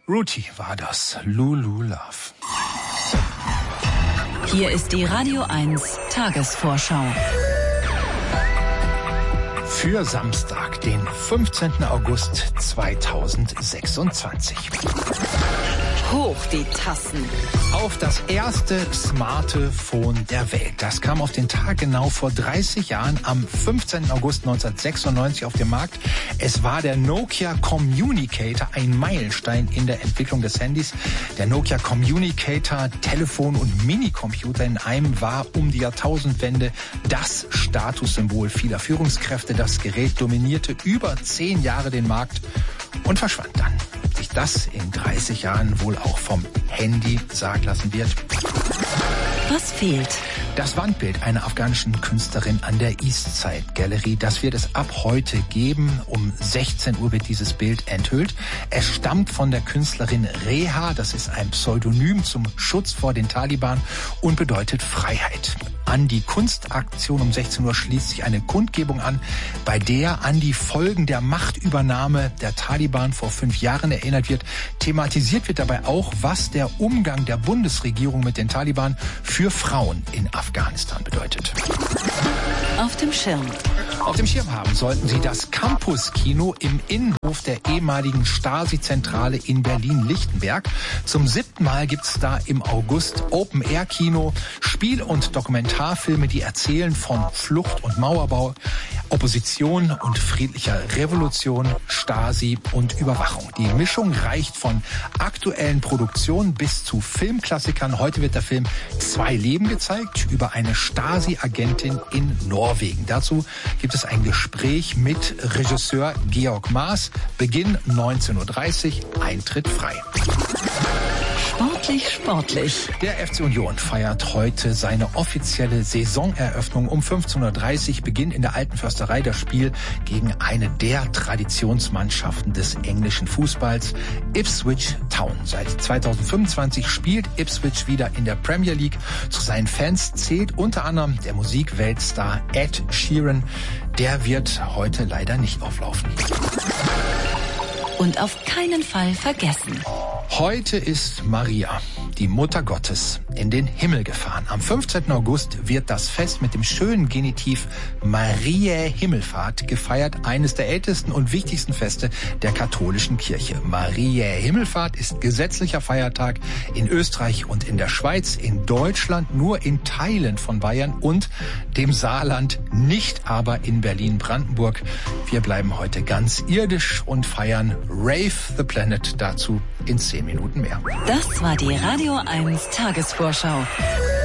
Ruti war das. Lulu Love. Hier ist die Radio 1 Tagesvorschau. Für Samstag, den 15. August 2026. Hoch die Tassen. Auf das erste smarte Phone der Welt. Das kam auf den Tag genau vor 30 Jahren am 15. August 1996 auf den Markt. Es war der Nokia Communicator, ein Meilenstein in der Entwicklung des Handys. Der Nokia Communicator, Telefon und Minicomputer in einem, war um die Jahrtausendwende das Statussymbol vieler Führungskräfte. Das Gerät dominierte über 10 Jahre den Markt und verschwand dann. Ob sich das in 30 Jahren wohl auch vom Handy sagen lassen wird. Was fehlt? Das Wandbild einer afghanischen Künstlerin an der Eastside Gallery, das wird es ab heute geben. Um 16 Uhr wird dieses Bild enthüllt. Es stammt von der Künstlerin Reha, das ist ein Pseudonym zum Schutz vor den Taliban und bedeutet Freiheit. An die Kunstaktion um 16 Uhr schließt sich eine Kundgebung an, bei der an die Folgen der Machtübernahme der Taliban vor 5 Jahren erinnert wird. Thematisiert wird dabei auch, was der Umgang der Bundesregierung mit den Taliban für Frauen in Afghanistan bedeutet. Auf dem Schirm. Auf dem Schirm haben sollten Sie das Campus-Kino im Innenhof der ehemaligen Stasi-Zentrale in Berlin-Lichtenberg. Zum 7. Mal gibt's da im August Open-Air-Kino, Spiel- und Dokumentarfilme, die erzählen von Flucht und Mauerbau, Opposition und friedlicher Revolution, Stasi und Überwachung. Die Mischung reicht von aktuellen Produktionen bis zu Filmklassikern. Heute wird der Film 2 Leben gezeigt über eine Stasi-Agentin in Norwegen. Dazu gibt es ein Gespräch mit Regisseur Georg Maas. Beginn 19:30 Uhr, Eintritt frei. Sportlich. Der FC Union feiert heute seine offizielle Saisoneröffnung. Um 15:30 Uhr Beginn in der Alten Försterei das Spiel gegen eine der Traditionsmannschaften des englischen Fußballs, Ipswich Town. Seit 2025 spielt Ipswich wieder in der Premier League. Zu seinen Fans zählt unter anderem der Musikweltstar Ed Sheeran. Der wird heute leider nicht auflaufen. Und auf keinen Fall vergessen. Heute ist Maria, die Mutter Gottes, in den Himmel gefahren. Am 15. August wird das Fest mit dem schönen Genitiv Mariä Himmelfahrt gefeiert, eines der ältesten und wichtigsten Feste der katholischen Kirche. Mariä Himmelfahrt ist gesetzlicher Feiertag in Österreich und in der Schweiz, in Deutschland nur in Teilen von Bayern und dem Saarland, nicht aber in Berlin-Brandenburg. Wir bleiben heute ganz irdisch und feiern Rave the Planet, dazu in 10 Minuten mehr. Das war die Radio 1 Tagesvorschau.